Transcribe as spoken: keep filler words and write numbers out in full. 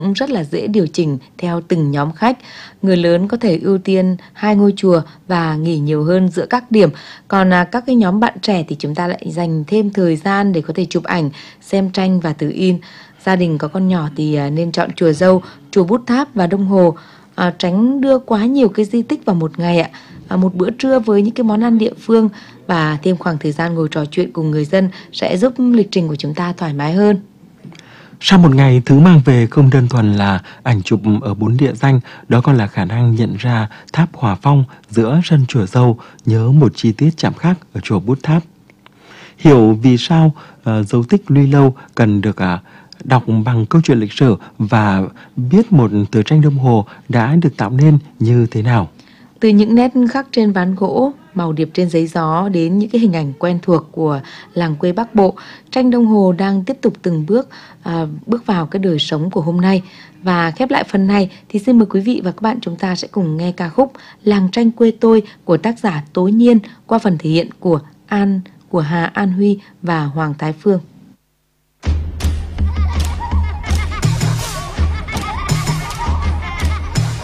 cũng rất là dễ điều chỉnh theo từng nhóm khách. Người lớn có thể ưu tiên hai ngôi chùa và nghỉ nhiều hơn giữa các điểm. Còn à, các cái nhóm bạn trẻ thì chúng ta lại dành thêm thời gian để có thể chụp ảnh, xem tranh và từ in. Gia đình có con nhỏ thì à, nên chọn chùa Dâu, chùa Bút Tháp và Đông Hồ. À, tránh đưa quá nhiều cái di tích vào một ngày ạ. À, một bữa trưa với những cái món ăn địa phương và thêm khoảng thời gian ngồi trò chuyện cùng người dân sẽ giúp lịch trình của chúng ta thoải mái hơn. Sau một ngày, thứ mang về không đơn thuần là ảnh chụp ở bốn địa danh, đó còn là khả năng nhận ra tháp Hòa Phong giữa sân chùa Dâu, nhớ một chi tiết chạm khắc ở chùa Bút Tháp. Hiểu vì sao uh, dấu tích Luy Lâu cần được uh, đọc bằng câu chuyện lịch sử và biết một tờ tranh đồng hồ đã được tạo nên như thế nào. Từ những nét khắc trên ván gỗ, màu điệp trên giấy gió đến những cái hình ảnh quen thuộc của làng quê Bắc Bộ, tranh đồng hồ đang tiếp tục từng bước à, bước vào cái đời sống của hôm nay. Và khép lại phần này thì xin mời quý vị và các bạn chúng ta sẽ cùng nghe ca khúc Làng tranh quê tôi của tác giả Tố Nhiên qua phần thể hiện của An của Hà An Huy và Hoàng Thái Phương.